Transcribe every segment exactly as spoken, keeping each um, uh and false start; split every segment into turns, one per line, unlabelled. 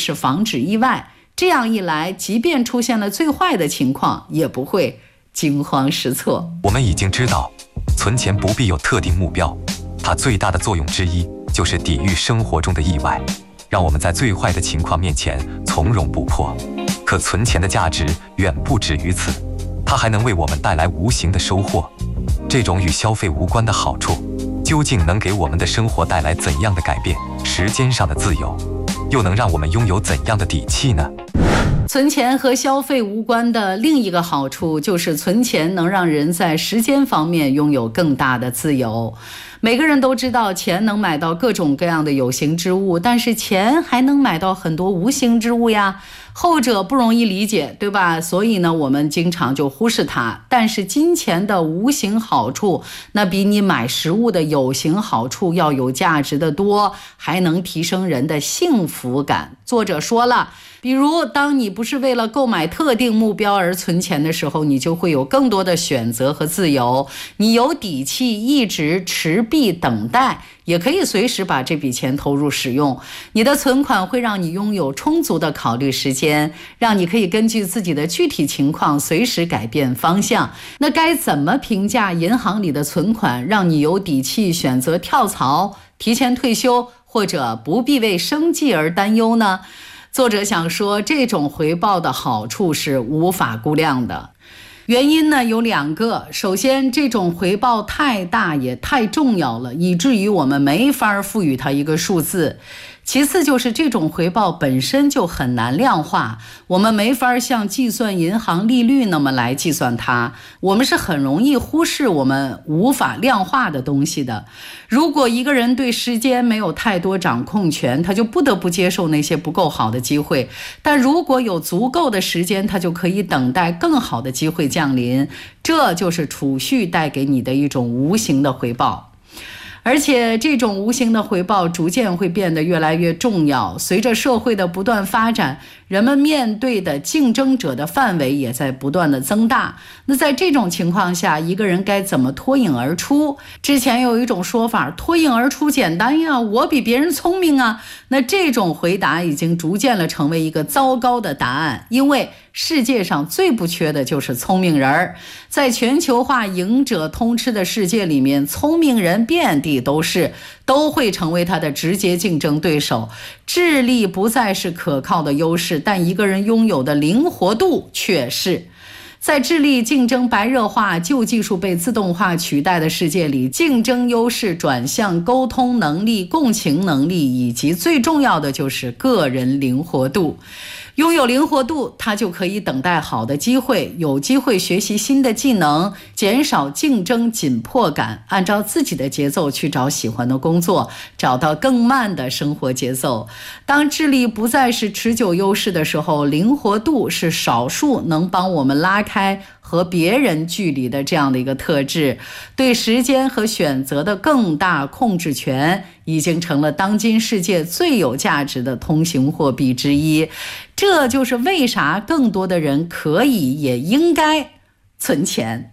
是防止意外。这样一来，即便出现了最坏的情况，也不会惊慌失措。
我们已经知道，存钱不必有特定目标，它最大的作用之一就是抵御生活中的意外，让我们在最坏的情况面前从容不迫。可存钱的价值远不止于此，它还能为我们带来无形的收获。这种与消费无关的好处，究竟能给我们的生活带来怎样的改变？时间上的自由，又能让我们拥有怎样的底气呢？
存钱和消费无关的另一个好处就是存钱能让人在时间方面拥有更大的自由。每个人都知道钱能买到各种各样的有形之物，但是钱还能买到很多无形之物呀，后者不容易理解，对吧？所以呢，我们经常就忽视它。但是金钱的无形好处，那比你买食物的有形好处要有价值的多，还能提升人的幸福感。作者说了，比如当你不是为了购买特定目标而存钱的时候，你就会有更多的选择和自由，你有底气一直持币等待，也可以随时把这笔钱投入使用。你的存款会让你拥有充足的考虑时间，让你可以根据自己的具体情况随时改变方向。那该怎么评价银行里的存款，让你有底气选择跳槽、提前退休，或者不必为生计而担忧呢？作者想说，这种回报的好处是无法估量的。原因呢有两个，首先这种回报太大也太重要了，以至于我们没法赋予它一个数字。其次就是这种回报本身就很难量化，我们没法像计算银行利率那么来计算它，我们是很容易忽视我们无法量化的东西的。如果一个人对时间没有太多掌控权，他就不得不接受那些不够好的机会，但如果有足够的时间，他就可以等待更好的机会降临。这就是储蓄带给你的一种无形的回报。而且这种无形的回报逐渐会变得越来越重要，随着社会的不断发展，人们面对的竞争者的范围也在不断的增大。那在这种情况下，一个人该怎么脱颖而出？之前有一种说法，脱颖而出简单呀，我比别人聪明啊。那这种回答已经逐渐了成为一个糟糕的答案，因为世界上最不缺的就是聪明人儿。在全球化赢者通吃的世界里面，聪明人遍地都是，都会成为他的直接竞争对手。智力不再是可靠的优势，但一个人拥有的灵活度却是。在智力竞争白热化、旧技术被自动化取代的世界里，竞争优势转向沟通能力、共情能力，以及最重要的就是个人灵活度。拥有灵活度，他就可以等待好的机会，有机会学习新的技能，减少竞争紧迫感，按照自己的节奏去找喜欢的工作，找到更慢的生活节奏。当智力不再是持久优势的时候，灵活度是少数能帮我们拉开和别人距离的这样的一个特质。对时间和选择的更大控制权已经成了当今世界最有价值的通行货币之一。这就是为啥更多的人可以也应该存钱。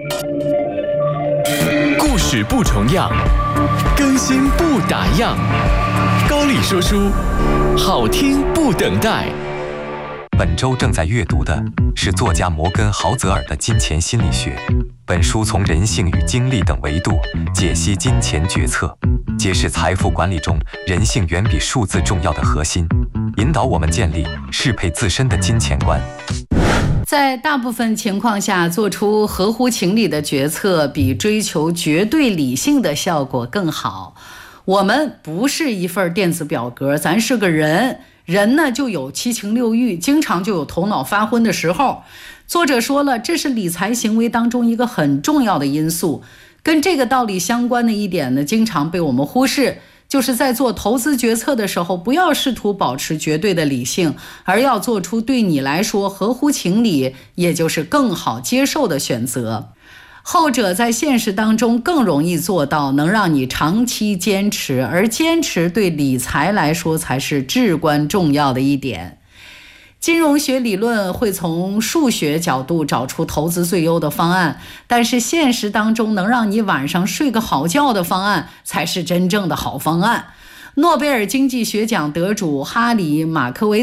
故事不重样，更新不打烊。高丽说书，好听不等待。
本周正在阅读的是作家摩根·豪泽尔的《金钱心理学》。本书从人性与精力等维度解析金钱决策，揭示财富管理中人性远比数字重要的核心，引导我们建立适配自身的金钱观。
在大部分情况下，做出合乎情理的决策比追求绝对理性的效果更好。我们不是一份电子表格，咱是个人，人呢就有七情六欲，经常就有头脑发昏的时候。作者说了，这是理财行为当中一个很重要的因素。跟这个道理相关的一点呢，经常被我们忽视，就是在做投资决策的时候，不要试图保持绝对的理性，而要做出对你来说合乎情理，也就是更好接受的选择。后者在现实当中更容易做到，能让你长期坚持，而坚持对理财来说才是至关重要的一点。金融学理论会从数学角度找出投资最优的方案，但是现实当中能让你晚上睡个好觉的方案才是真正的好方案。诺贝尔经济学奖得主哈里·马克维